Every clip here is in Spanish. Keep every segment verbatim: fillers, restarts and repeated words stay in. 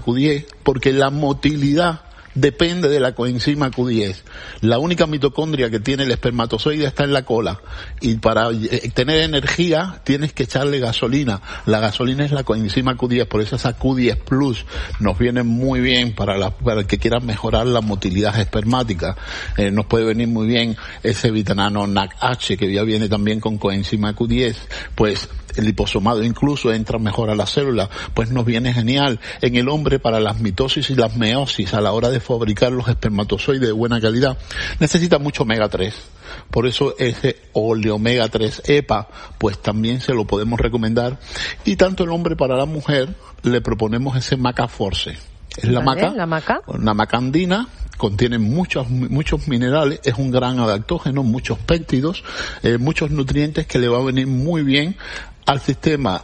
Q diez, porque la motilidad depende de la coenzima Q diez. La única mitocondria que tiene el espermatozoide está en la cola, y para tener energía tienes que echarle gasolina. La gasolina es la coenzima Q diez, por eso esa Q diez Plus nos viene muy bien para, la, para el que quiera mejorar la motilidad espermática. Eh, nos puede venir muy bien ese vitamino N A C H, que ya viene también con coenzima Q diez, pues el liposomado incluso entra mejor a la célula, pues nos viene genial. En el hombre, para las mitosis y las meiosis, a la hora de fabricar los espermatozoides de buena calidad, necesita mucho omega tres. Por eso ese oleomega tres E P A, pues también se lo podemos recomendar. Y tanto el hombre para la mujer, le proponemos ese Maca Force. Es la vale, maca, la maca, una macandina, contiene muchos muchos minerales, es un gran adaptógeno, muchos péptidos, eh, muchos nutrientes que le va a venir muy bien al sistema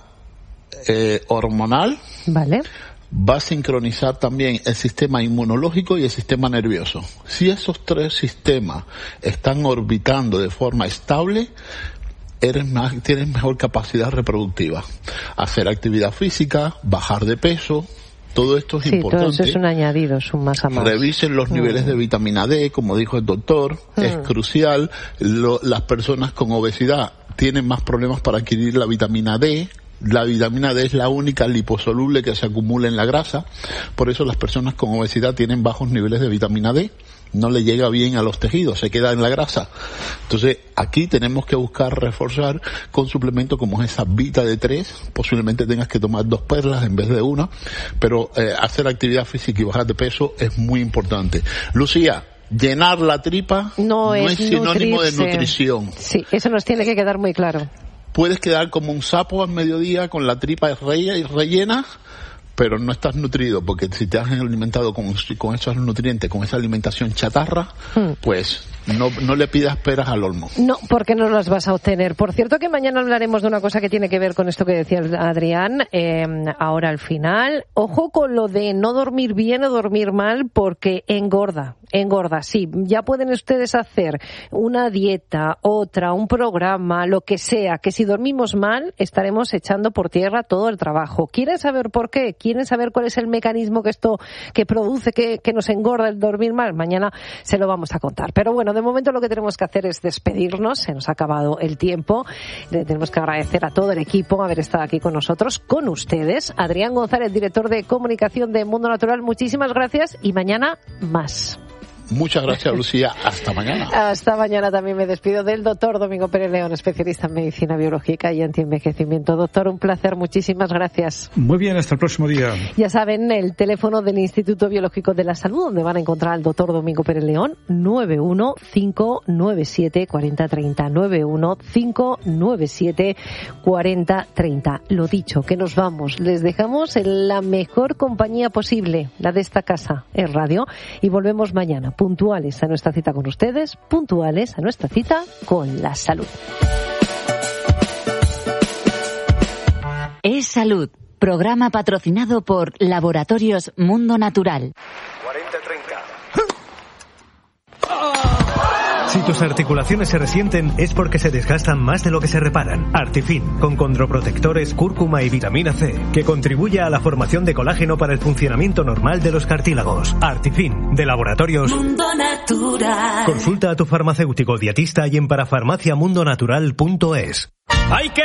eh, hormonal. Vale. Va a sincronizar también el sistema inmunológico y el sistema nervioso. Si esos tres sistemas están orbitando de forma estable, eres más, tienes mejor capacidad reproductiva. Hacer actividad física, bajar de peso, todo esto es sí, importante. Todo eso es un añadido, es un más a más. Revisen los mm. niveles de vitamina D, como dijo el doctor, mm. es crucial. Lo, las personas con obesidad tienen más problemas para adquirir la vitamina D. La vitamina D es la única liposoluble que se acumula en la grasa, por eso las personas con obesidad tienen bajos niveles de vitamina D, no le llega bien a los tejidos, se queda en la grasa. Entonces aquí tenemos que buscar reforzar con suplementos como es esa Vita D tres, posiblemente tengas que tomar dos perlas en vez de una, pero eh, hacer actividad física y bajar de peso es muy importante. Lucía, llenar la tripa no, no es, es sinónimo nutrirse. de nutrición. Sí, eso nos tiene que quedar muy claro. Puedes quedar como un sapo al mediodía con la tripa rellena, pero no estás nutrido, porque si te has alimentado con, con esos nutrientes, con esa alimentación chatarra, hmm. pues no, no le pidas peras al olmo. No, porque no las vas a obtener. Por cierto que mañana hablaremos de una cosa que tiene que ver con esto que decía Adrián, eh, ahora al final. Ojo con lo de no dormir bien o dormir mal, porque engorda. Engorda, sí. Ya pueden ustedes hacer una dieta, otra, un programa, lo que sea, que si dormimos mal estaremos echando por tierra todo el trabajo. ¿Quieren saber por qué? ¿Quieren saber cuál es el mecanismo que esto que produce que, que nos engorda el dormir mal? Mañana se lo vamos a contar. Pero bueno, de momento lo que tenemos que hacer es despedirnos. Se nos ha acabado el tiempo. Le tenemos que agradecer a todo el equipo haber estado aquí con nosotros, con ustedes. Adrián González, director de comunicación de Mundo Natural, muchísimas gracias y mañana más. Muchas gracias, Lucía. Hasta mañana. Hasta mañana. También me despido del doctor Domingo Pérez León, especialista en medicina biológica y antienvejecimiento. Doctor, un placer. Muchísimas gracias. Muy bien, hasta el próximo día. Ya saben, el teléfono del Instituto Biológico de la Salud, donde van a encontrar al doctor Domingo Pérez León, nueve uno cinco nueve siete cuatro cero tres cero, nueve uno cinco nueve siete cuatro cero tres cero. Lo dicho, que nos vamos. Les dejamos en la mejor compañía posible, la de esta casa, es radio, y volvemos mañana. Puntuales a nuestra cita con ustedes, puntuales a nuestra cita con la salud. Es Salud, programa patrocinado por Laboratorios Mundo Natural. cuarenta treinta. Si tus articulaciones se resienten es porque se desgastan más de lo que se reparan. Artifin, con condroprotectores, cúrcuma y vitamina C, que contribuye a la formación de colágeno para el funcionamiento normal de los cartílagos. Artifin, de Laboratorios Mundo Natural. Consulta a tu farmacéutico dietista y en parafarmaciamundonatural punto es. ¡Hay que